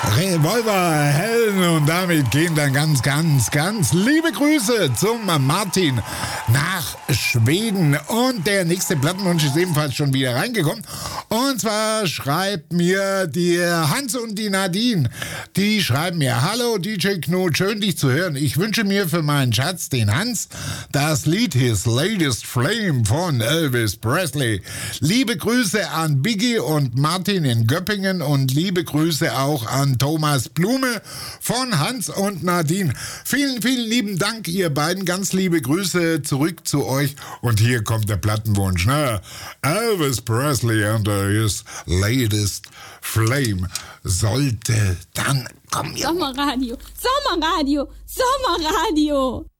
Revolver Helen und damit gehen dann ganz liebe Grüße zum Martin nach Schweden. Und der nächste Plattenwunsch ist ebenfalls schon wieder reingekommen. Und zwar schreibt mir die Hans und die Nadine. Die schreiben mir: Hallo DJ Knut, schön dich zu hören. Ich wünsche mir für meinen Schatz, den Hans, das Lied His Latest Flame von Elvis Presley. Liebe Grüße an Biggie und Martin in Göppingen und liebe Grüße auch an Thomas Blume von Hans und Nadine. Vielen lieben Dank, ihr beiden. Ganz liebe Grüße zurück zu euch. Und hier kommt der Plattenwunsch, ne? Elvis Presley and his latest flame sollte dann kommen. Sommerradio, Sommerradio, Sommerradio.